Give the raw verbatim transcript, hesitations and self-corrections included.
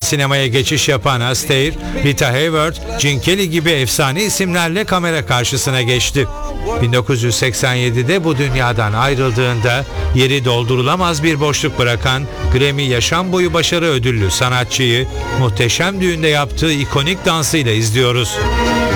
sinemaya geçiş yapan Astaire, Rita Hayworth, Gene Kelly gibi efsane isimlerle kamera karşısına geçti. bin dokuz yüz seksen yedide bu dünyadan ayrıldığında yeri doldurulamaz bir boşluk bırakan Grammy Yaşam Boyu Başarı Ödüllü sanatçıyı Muhteşem Düğün'de yaptığı ikonik dansıyla izliyoruz.